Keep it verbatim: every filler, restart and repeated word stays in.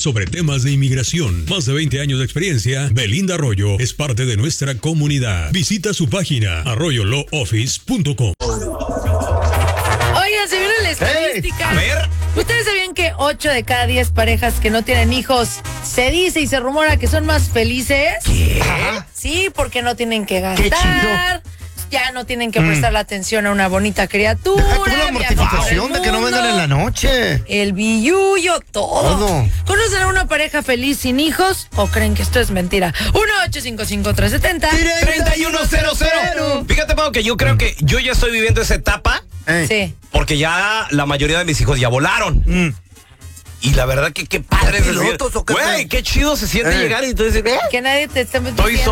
sobre temas de inmigración. Más de veinte años de experiencia, Belinda Arroyo es parte de nuestra comunidad. Visita su página arroyo law office punto com. Oigan, se vieron la estadística. Hey, a ver. ¿Ustedes sabían que ocho de cada diez parejas que no tienen hijos se dice y se rumora que son más felices? ¿Qué? Sí, porque no tienen que Qué gastar. Ya no tienen que prestar la atención a una bonita criatura. Deja tú la mortificación viajar de que no por el vengan en la mundo, noche. El billullo, todo. Todo. ¿Conocen a una pareja feliz sin hijos o creen que esto es mentira? uno ocho cinco cinco tres siete cero treinta y uno cero cero. Fíjate, Pau, que yo creo que yo ya estoy viviendo esa etapa. Eh. Sí. Porque ya la mayoría de mis hijos ya volaron. Mm. Y la verdad que qué padre es decir, ¿Pilotos o qué? güey, qué chido se siente Eh. llegar y tú dices, ¿eh? Que nadie te esté Estoy diciendo